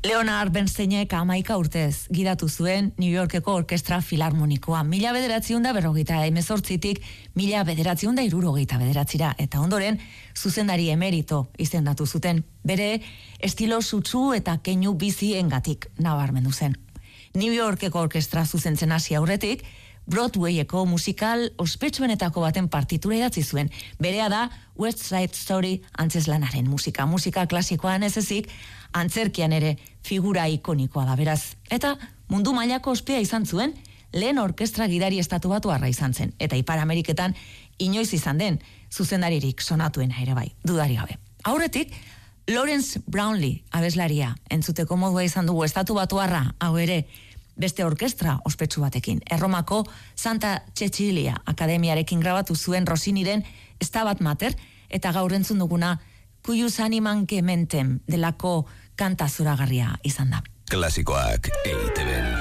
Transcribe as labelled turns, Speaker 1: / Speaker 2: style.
Speaker 1: Leonard Bernsteinek 11 urtez gidatu zuen New Yorkeko Orkestra Filarmonikoa 1958tik 1969ra eta ondoren zuzendari emerito izendatu zuten bere estilo sutsu eta keinu biziengatik nabarmendu zen. New Yorkeko orkestra zuzentzen hasi aurretik Broadwayeko musikal ospetsuenetako baten partitura idatzi zuen. Berea da West Side Story antzezlanaren musika klasikoan ez ezik, antzerkian ere figura ikonikoa da beraz. Eta mundu mailako ospea izan zuen, lehen orkestra gidari estatubatuarra izan zen. Eta Ipar Ameriketan inoiz izan den zuzendaririk sonatuena ere bai, dudari gabe. Aurretik, Lawrence Brownlee abeslaria entzuteko modua izan dugu estatubatuarra, hau ere, beste orkestra ospetsu batekin. Erromako Santa Cecilia Akademiarekin grabatu zuen Rossiniren Stabat Mater, eta gaur entzun duguna Cuius animam que mentem delako kanta zoragarria izan da.
Speaker 2: Klasikoak EITB.